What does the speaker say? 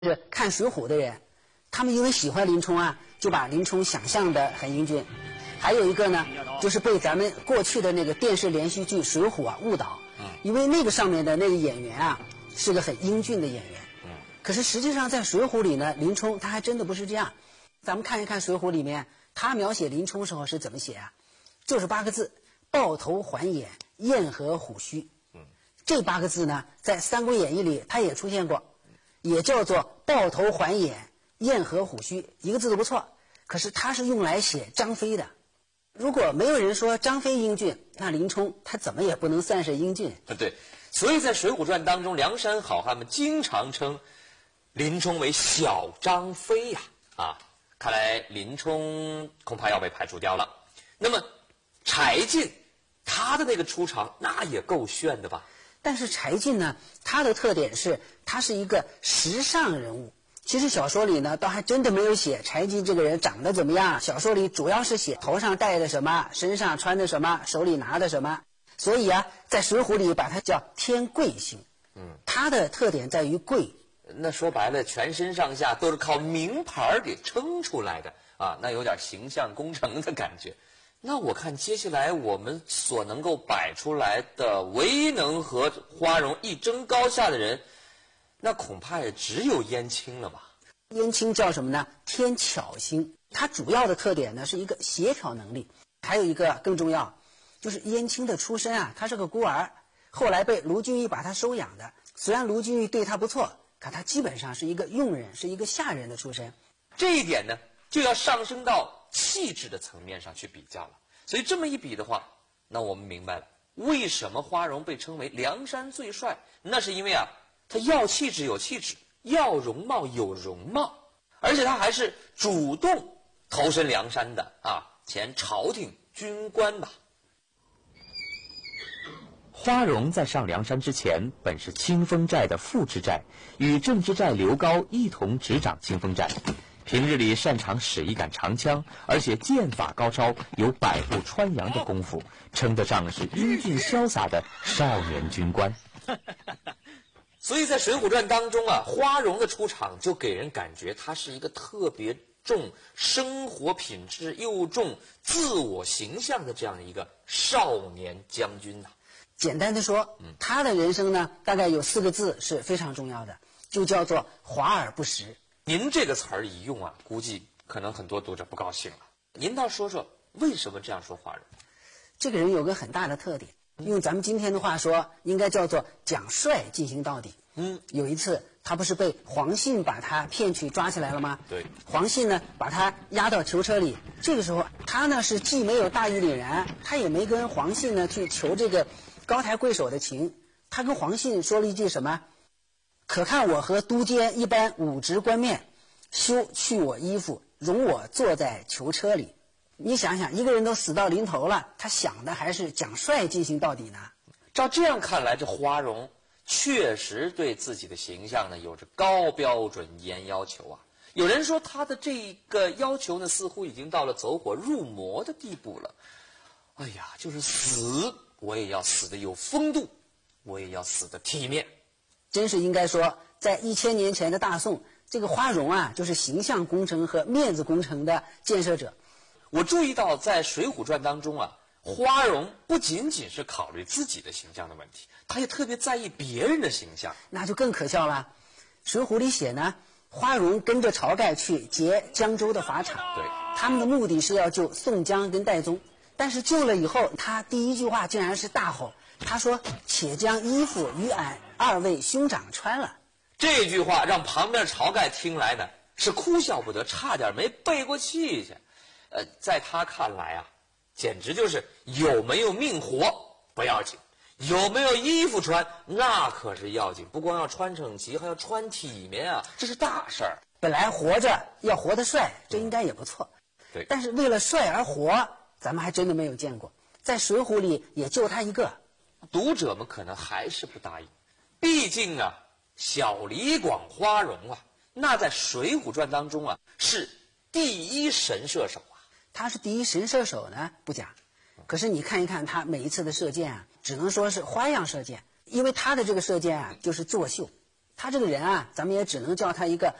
是看《水浒》的人，他们因为喜欢林冲啊，就把林冲想象的很英俊。还有一个呢，就是被咱们过去的那个电视连续剧《水浒》啊误导，因为那个上面的那个演员啊是个很英俊的演员。可是实际上在《水浒》里呢，林冲他还真的不是这样。咱们看一看《水浒》里面他描写林冲时候是怎么写啊？就是8个字：抱头环眼，燕和虎须。这8个字呢，在《三国演义》里它也出现过。也叫做抱头环眼，燕和虎须，一个字都不错。可是它是用来写张飞的。如果没有人说张飞英俊，那林冲他怎么也不能算是英俊。 对，所以在《水浒传》当中，梁山好汉们经常称林冲为小张飞呀。看来林冲恐怕要被排除掉了。那么柴进他的那个出场，那也够炫的吧？ 但是柴进呢，他的特点是他是一个时尚人物。其实小说里呢，倒还真的没有写柴进这个人长得怎么样。小说里主要是写头上戴的什么，身上穿的什么，手里拿的什么。所以啊，在《水浒》里把他叫天贵星。他的特点在于贵。 那说白了，全身上下都是靠名牌给撑出来的啊，那有点形象工程的感觉。那我看接下来我们所能够摆出来的，唯一能和花荣一争高下的人，那恐怕也只有燕青了吧？ 燕青叫什么呢？天巧星。他主要的特点呢是一个协调能力，还有一个更重要，就是燕青的出身啊，他是个孤儿，后来被卢俊义把他收养的。虽然卢俊义对他不错，可他基本上是一个佣人，是一个下人的出身。 这一点呢，就要上升到气质的层面上去比较了。所以这么一比的话，那我们明白了为什么花荣被称为梁山最帅。那是因为啊，他要气质有气质，要容貌有容貌，而且他还是主动投身梁山的前朝廷军官吧。 花荣在上梁山之前，本是清风寨的副知寨，与正知寨刘高一同执掌清风寨。平日里擅长使一杆长枪，而且剑法高超，有百步穿杨的功夫，称得上是英俊潇洒的少年军官。 所以在《水浒传》当中啊，花荣的出场就给人感觉他是一个特别重生活品质又重自我形象的这样一个少年将军呐。 简单的说，他的人生呢，大概有4个字是非常重要的，就叫做华而不实。 您这个词儿一用啊，估计可能很多读者不高兴了。您倒说说为什么这样说花荣？ 这个人有个很大的特点，用咱们今天的话说，应该叫做讲帅进行到底。有一次他不是被黄信把他骗去抓起来了吗？ 对， 黄信呢把他押到囚车里。这个时候他呢是既没有大义凛然，他也没跟黄信呢去求这个高抬贵手的情。他跟黄信说了一句什么？可看我和都监一般武职官面，休去我衣服，容我坐在囚车里。你想想，一个人都死到临头了，他想的还是讲帅进行到底呢。 照这样看来，这花荣确实对自己的形象呢有着高标准严要求啊。有人说他的这个要求呢，似乎已经到了走火入魔的地步了。哎呀，就是死我也要死得有风度，我也要死得体面。 真是应该说，在1000年前的大宋，这个花荣啊，就是形象工程和面子工程的建设者。 我注意到在《水浒传》当中啊，花荣不仅仅是考虑自己的形象的问题，他也特别在意别人的形象。 那就更可笑了。《水浒》里写呢，花荣跟着晁盖去劫江州的法场， 对， 他们的目的是要救宋江跟戴宗。但是救了以后，他第一句话竟然是大吼，他说：“且将衣服与俺2位兄长穿了。” 这句话让旁边晁盖听来呢是哭笑不得，差点没背过气去。在他看来啊，简直就是有没有命活不要紧，有没有衣服穿那可是要紧。不光要穿整齐，还要穿体面啊，这是大事儿。 本来活着要活得帅，这应该也不错。 对， 但是为了帅而活，咱们还真的没有见过。在《水浒》里也就他一个。 读者们可能还是不答应，毕竟啊，小李广花荣啊，那在《水浒传》当中啊是第一神射手啊。 他是第一神射手呢，不假。可是你看一看他每一次的射箭啊，只能说是花样射箭，因为他的这个射箭啊就是作秀。 他这个人啊，咱们也只能叫他一个